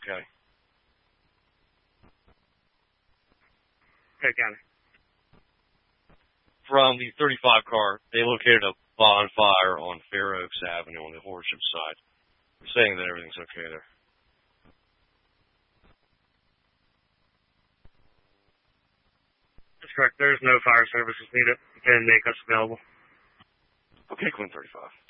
Okay. Okay, County. From the 35 car, they located a bonfire on Fair Oaks Avenue on the Horsham side. They're saying that everything's okay there. That's correct. There's no fire services needed. You can make us available. Okay, Quinn 35.